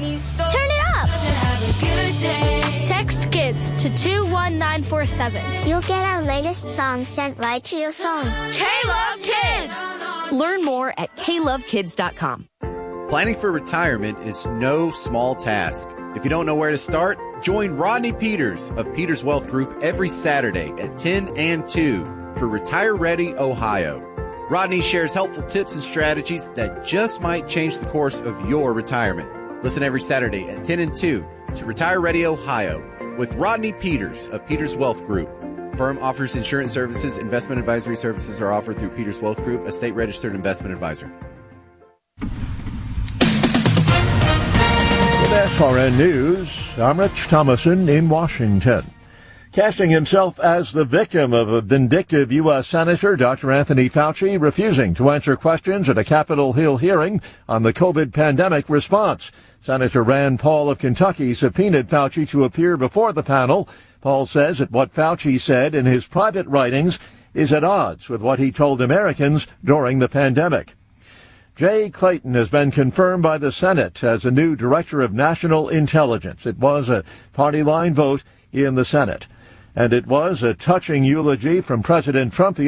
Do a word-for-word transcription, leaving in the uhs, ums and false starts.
Turn it up! Text KIDS to two one nine four seven. You'll get our latest song sent right to your phone. K-Love Kids! Learn more at K love kids dot com. Planning for retirement is no small task. If you don't know where to start, join Rodney Peters of Peters Wealth Group every Saturday at ten and two for Retire Ready Ohio. Rodney shares helpful tips and strategies that just might change the course of your retirement. Listen every Saturday at ten and two to Retire Ready Ohio with Rodney Peters of Peters Wealth Group. Firm offers insurance services. Investment advisory services are offered through Peters Wealth Group, a state-registered investment advisor. S R N News, I'm Rich Thomason in Washington. Casting himself as the victim of a vindictive U S Senator, Doctor Anthony Fauci, refusing to answer questions at a Capitol Hill hearing on the COVID pandemic response. Senator Rand Paul of Kentucky subpoenaed Fauci to appear before the panel. Paul says that what Fauci said in his private writings is at odds with what he told Americans during the pandemic. Jay Clayton has been confirmed by the Senate as a new Director of National Intelligence. It was a party line vote in the Senate, and it was a touching eulogy from President Trump. The